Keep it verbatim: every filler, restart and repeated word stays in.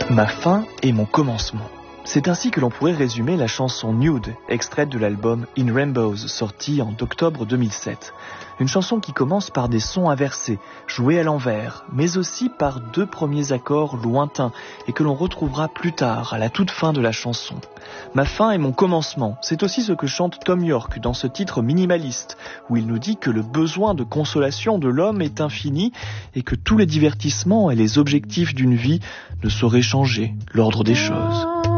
Ma fin est mon commencement. C'est ainsi que l'on pourrait résumer la chanson Nude, extraite de l'album In Rainbows, sorti en octobre deux mille sept. Une chanson qui commence par des sons inversés, joués à l'envers, mais aussi par deux premiers accords lointains et que l'on retrouvera plus tard, à la toute fin de la chanson. Ma fin est mon commencement, c'est aussi ce que chante Thom Yorke dans ce titre minimaliste, où il nous dit que le besoin de consolation de l'homme est infini et que tous les divertissements et les objectifs d'une vie ne sauraient changer l'ordre des choses.